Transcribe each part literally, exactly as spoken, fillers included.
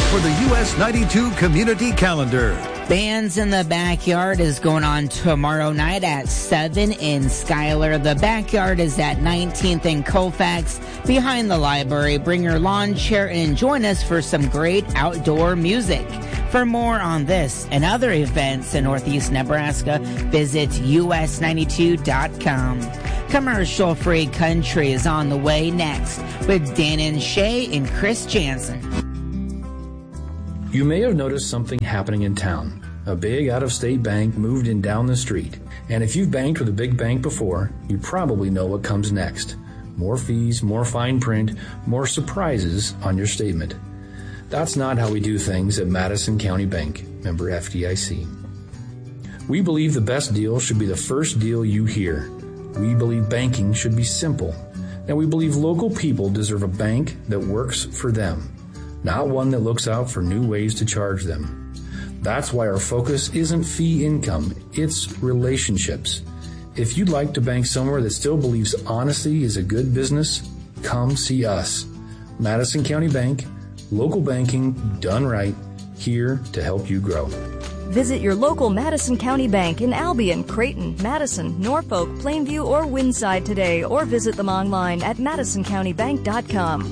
for the U S ninety-two Community Calendar. Bands in the Backyard is going on tomorrow night at seven in Schuyler. The Backyard is at nineteenth and Colfax, behind the library. Bring your lawn chair and join us for some great outdoor music. For more on this and other events in Northeast Nebraska, visit U S ninety-two dot com. Commercial-free country is on the way next with Dan and Shay and Chris Jansen. You may have noticed something happening in town. A big out-of-state bank moved in down the street. And if you've banked with a big bank before, you probably know what comes next. More fees, more fine print, more surprises on your statement. That's not how we do things at Madison County Bank, member F D I C. We believe the best deal should be the first deal you hear. We believe banking should be simple. And we believe local people deserve a bank that works for them, not one that looks out for new ways to charge them. That's why our focus isn't fee income, it's relationships. If you'd like to bank somewhere that still believes honesty is a good business, come see us. Madison County Bank, local banking done right, here to help you grow. Visit your local Madison County Bank in Albion, Creighton, Madison, Norfolk, Plainview, or Windside today, or visit them online at madison county bank dot com.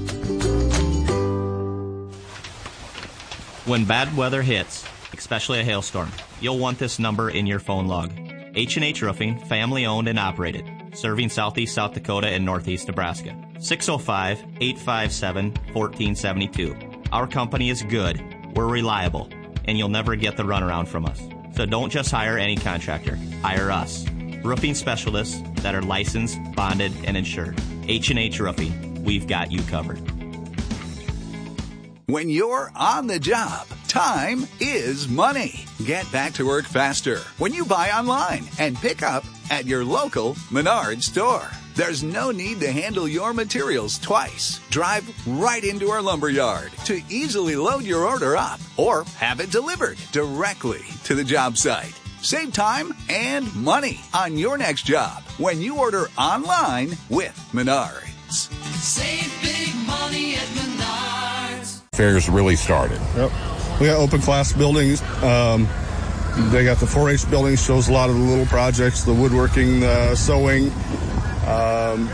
When bad weather hits, especially a hailstorm, you'll want this number in your phone log. H and H Roofing, family owned and operated, serving southeast South Dakota and northeast Nebraska. six oh five, eight five seven, one four seven two. Our company is good, we're reliable, and you'll never get the runaround from us. So don't just hire any contractor, hire us. Roofing specialists that are licensed, bonded, and insured. H and H Roofing, we've got you covered. When you're on the job, time is money. Get back to work faster when you buy online and pick up at your local Menards store. There's no need to handle your materials twice. Drive right into our lumber yard to easily load your order up or have it delivered directly to the job site. Save time and money on your next job when you order online with Menards. Save big money at Menards. Fairs really started. Yep. We got open class buildings. Um, they got the four H building, shows a lot of the little projects, the woodworking, the sewing. Um,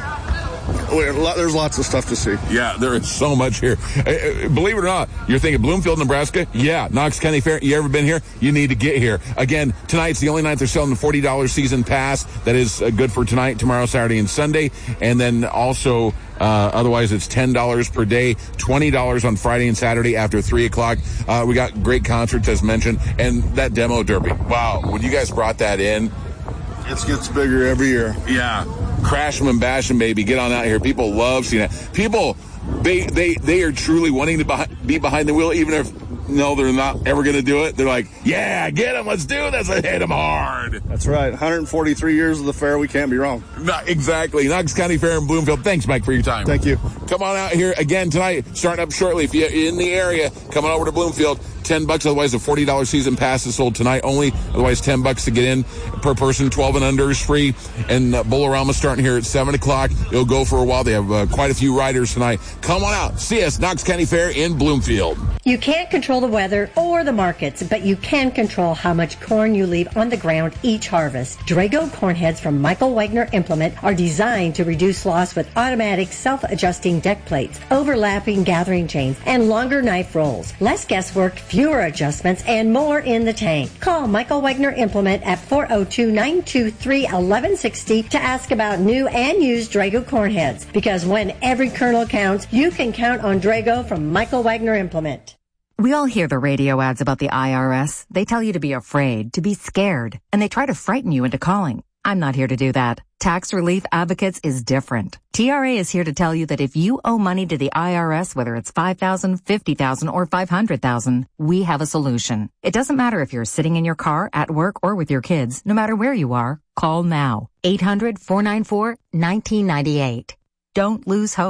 there's lots of stuff to see. Yeah, there is so much here. Uh, believe it or not, you're thinking Bloomfield, Nebraska? Yeah. Knox County Fair, you ever been here? You need to get here. Again, tonight's the only night they're selling the forty dollars season pass. That is uh, good for tonight, tomorrow, Saturday, and Sunday. And then also, uh, otherwise it's ten dollars per day, twenty dollars on Friday and Saturday after three o'clock. Uh, we got great concerts, as mentioned, and that demo derby. Wow, when you guys brought that in. It gets bigger every year. Yeah. Crash 'em and bash 'em, baby. Get on out here. People love seeing that. People, they they they are truly wanting to behi- be behind the wheel, even if no, they're not ever going to do it. They're like, yeah, get them. Let's do this. Let's hit them hard. That's right. one hundred forty-three years of the fair. We can't be wrong. Not exactly. Knox County Fair in Bloomfield. Thanks, Mike, for your time. Thank you. Come on out here again tonight. Starting up shortly. If you're in the area, coming over to Bloomfield. ten bucks, otherwise a forty dollars season pass is sold tonight only. Otherwise ten bucks to get in per person. twelve and under is free. And uh, Bolorama starting here at seven o'clock. It'll go for a while. They have uh, quite a few riders tonight. Come on out. See us, Knox County Fair in Bloomfield. You can't control the weather or the markets, but you can control how much corn you leave on the ground each harvest. Drago corn heads from Michael Wagner Implement are designed to reduce loss with automatic self-adjusting deck plates, overlapping gathering chains, and longer knife rolls. Less guesswork, fewer adjustments, and more in the tank. Call Michael Wagner Implement at four oh two, nine two three, one one six oh to ask about new and used Drago corn heads. Because when every kernel counts, you can count on Drago from Michael Wagner Implement. We all hear the radio ads about the I R S. They tell you to be afraid, to be scared, and they try to frighten you into calling. I'm not here to do that. Tax Relief Advocates is different. T R A is here to tell you that if you owe money to the I R S, whether it's five thousand dollars, fifty thousand dollars, or five hundred thousand dollars, we have a solution. It doesn't matter if you're sitting in your car, at work, or with your kids. No matter where you are, call now. eight hundred, four nine four, one nine nine eight. Don't lose hope.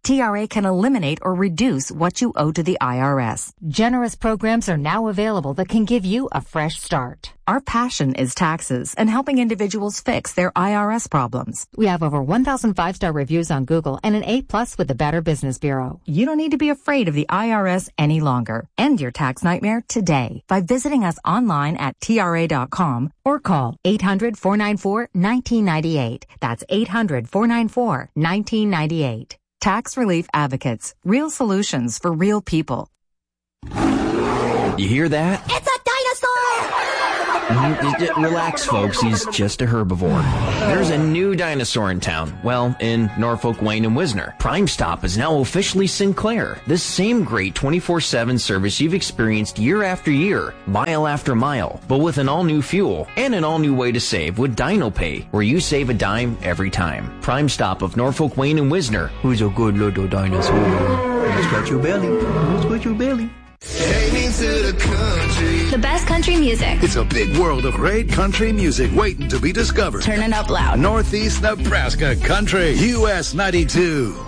T R A can eliminate or reduce what you owe to the I R S. Generous programs are now available that can give you a fresh start. Our passion is taxes and helping individuals fix their I R S problems. We have over one thousand five-star reviews on Google and an A plus with the Better Business Bureau. You don't need to be afraid of the I R S any longer. End your tax nightmare today by visiting us online at T R A dot com or call eight hundred, four nine four, one nine nine eight. That's eight hundred, four nine four, one nine nine eight. Tax Relief Advocates. Real solutions for real people. You hear that? It's a dinosaur! Relax, folks. He's just a herbivore. There's a new dinosaur in town. Well, in Norfolk, Wayne, and Wisner. Prime Stop is now officially Sinclair. This same great twenty-four seven service you've experienced year after year, mile after mile, but with an all-new fuel and an all-new way to save with DinoPay, where you save a dime every time. Prime Stop of Norfolk, Wayne, and Wisner. Who's a good little dinosaur? Scratch your belly. Scratch your belly. Take me to the country. The best country music. It's a big world of great country music waiting to be discovered. Turn it up loud. Northeast Nebraska Country, U S ninety-two.